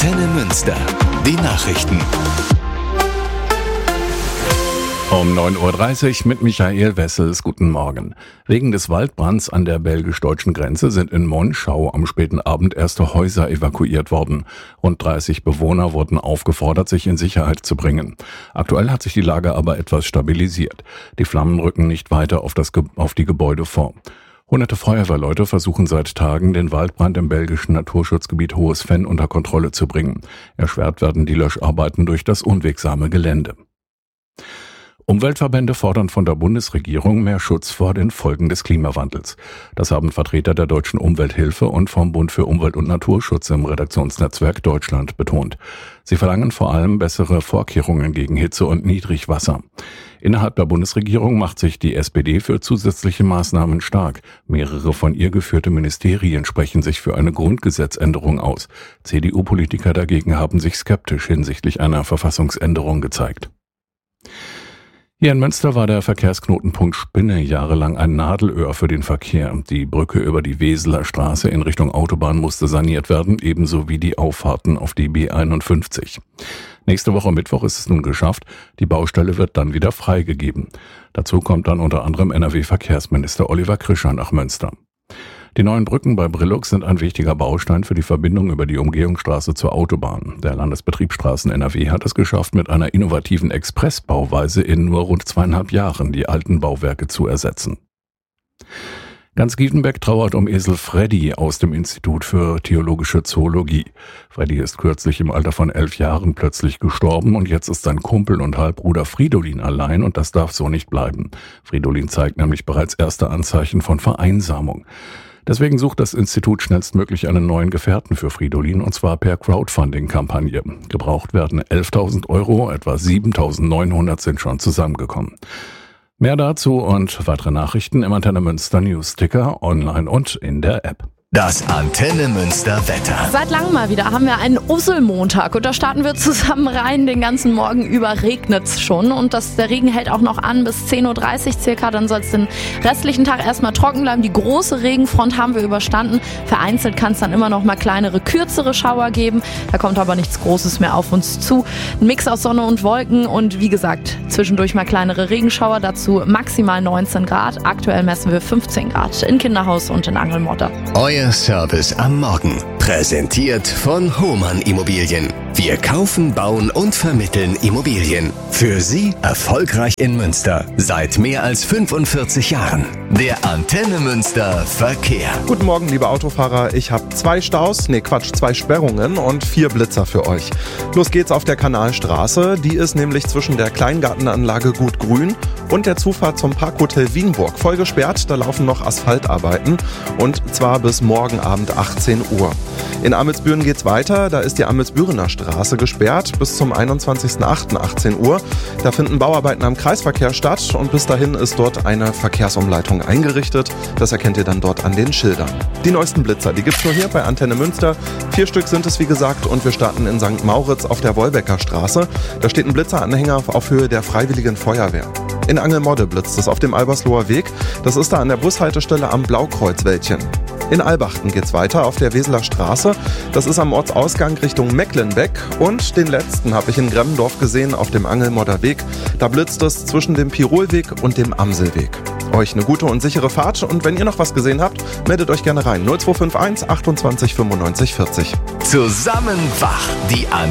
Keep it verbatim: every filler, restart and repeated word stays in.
Antenne Münster. Die Nachrichten. Um neun Uhr dreißig mit Michael Wessels. Guten Morgen. Wegen des Waldbrands an der belgisch-deutschen Grenze sind in Monschau am späten Abend erste Häuser evakuiert worden. Rund dreißig Bewohner wurden aufgefordert, sich in Sicherheit zu bringen. Aktuell hat sich die Lage aber etwas stabilisiert. Die Flammen rücken nicht weiter auf, das Ge- auf die Gebäude vor. Hunderte Feuerwehrleute versuchen seit Tagen, den Waldbrand im belgischen Naturschutzgebiet Hohes Venn unter Kontrolle zu bringen. Erschwert werden die Löscharbeiten durch das unwegsame Gelände. Umweltverbände fordern von der Bundesregierung mehr Schutz vor den Folgen des Klimawandels. Das haben Vertreter der Deutschen Umwelthilfe und vom Bund für Umwelt- und Naturschutz im Redaktionsnetzwerk Deutschland betont. Sie verlangen vor allem bessere Vorkehrungen gegen Hitze und Niedrigwasser. Innerhalb der Bundesregierung macht sich die S P D für zusätzliche Maßnahmen stark. Mehrere von ihr geführte Ministerien sprechen sich für eine Grundgesetzänderung aus. C D U-Politiker dagegen haben sich skeptisch hinsichtlich einer Verfassungsänderung gezeigt. Hier in Münster war der Verkehrsknotenpunkt Spinne jahrelang ein Nadelöhr für den Verkehr. Die Brücke über die Weseler Straße in Richtung Autobahn musste saniert werden, ebenso wie die Auffahrten auf die B einundfünfzig. Nächste Woche Mittwoch ist es nun geschafft. Die Baustelle wird dann wieder freigegeben. Dazu kommt dann unter anderem N R W-Verkehrsminister Oliver Krischer nach Münster. Die neuen Brücken bei Brillux sind ein wichtiger Baustein für die Verbindung über die Umgehungsstraße zur Autobahn. Der Landesbetrieb Straßen N R W hat es geschafft, mit einer innovativen Expressbauweise in nur rund zweieinhalb Jahren die alten Bauwerke zu ersetzen. Ganz Gievenbeck trauert um Esel Freddy aus dem Institut für Theologische Zoologie. Freddy ist kürzlich im Alter von elf Jahren plötzlich gestorben und jetzt ist sein Kumpel und Halbbruder Fridolin allein und das darf so nicht bleiben. Fridolin zeigt nämlich bereits erste Anzeichen von Vereinsamung. Deswegen sucht das Institut schnellstmöglich einen neuen Gefährten für Fridolin, und zwar per Crowdfunding-Kampagne. Gebraucht werden elftausend Euro, etwa siebentausendneunhundert sind schon zusammengekommen. Mehr dazu und weitere Nachrichten im Antenne Münster News-Ticker, online und in der App. Das Antenne Münster Wetter. Seit langem mal wieder haben wir einen Usselmontag und da starten wir zusammen rein. Den ganzen Morgen über regnet es schon und das, der Regen hält auch noch an bis zehn Uhr dreißig circa. Dann soll es den restlichen Tag erstmal trocken bleiben. Die große Regenfront haben wir überstanden. Vereinzelt kann es dann immer noch mal kleinere, kürzere Schauer geben. Da kommt aber nichts Großes mehr auf uns zu. Ein Mix aus Sonne und Wolken und wie gesagt, zwischendurch mal kleinere Regenschauer. Dazu maximal neunzehn Grad. Aktuell messen wir fünfzehn Grad in Kinderhaus und in Angelmodder. Euer Service am Morgen. Präsentiert von Hohmann Immobilien. Wir kaufen, bauen und vermitteln Immobilien. Für Sie erfolgreich in Münster. Seit mehr als fünfundvierzig Jahren. Der Antenne Münster Verkehr. Guten Morgen, liebe Autofahrer. Ich habe zwei Staus, nee Quatsch, zwei Sperrungen und vier Blitzer für euch. Los geht's auf der Kanalstraße. Die ist nämlich zwischen der Kleingartenanlage Gut Grün und der Zufahrt zum Parkhotel Wienburg voll gesperrt. Da laufen noch Asphaltarbeiten und zwar bis morgen Abend achtzehn Uhr. In Amelsbüren geht's weiter. Da ist die Amelsbürener Straße gesperrt bis zum einundzwanzigsten achten achtzehn Uhr. Da finden Bauarbeiten am Kreisverkehr statt und bis dahin ist dort eine Verkehrsumleitung eingerichtet. Das erkennt ihr dann dort an den Schildern. Die neuesten Blitzer, die gibt's nur hier bei Antenne Münster. Vier Stück sind es wie gesagt und wir starten in Sankt Mauritz auf der Wolbecker Straße. Da steht ein Blitzeranhänger auf Höhe der Freiwilligen Feuerwehr. In Angelmodde blitzt es auf dem Albersloher Weg. Das ist da an der Bushaltestelle am Blaukreuzwäldchen. In Albachten geht's weiter auf der Weseler Straße. Das ist am Ortsausgang Richtung Mecklenbeck. Und den letzten habe ich in Gremmendorf gesehen auf dem Angelmodder Weg. Da blitzt es zwischen dem Pirolweg und dem Amselweg. Euch eine gute und sichere Fahrt und wenn ihr noch was gesehen habt, meldet euch gerne rein. null zwei fünf eins achtundzwanzig fünfundneunzig vierzig. Zusammen wach. Die Antenne